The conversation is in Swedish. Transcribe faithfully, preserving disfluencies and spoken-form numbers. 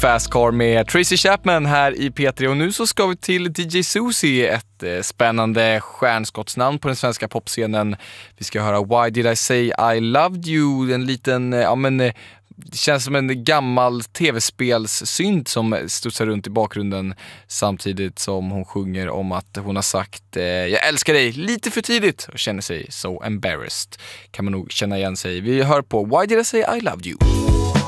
Fast Car med Tracy Chapman här i P tre. Och nu så ska vi till D J Susie, ett eh, spännande stjärnskottsnamn på den svenska popscenen. Vi ska höra Why Did I Say I Loved You, en liten, eh, ja men... Eh, det känns som en gammal tv-spelssynt som studsar runt i bakgrunden samtidigt som hon sjunger om att hon har sagt eh, jag älskar dig lite för tidigt och känner sig so embarrassed. Kan man nog känna igen sig. Vi hör på Why Did I Say I Loved You.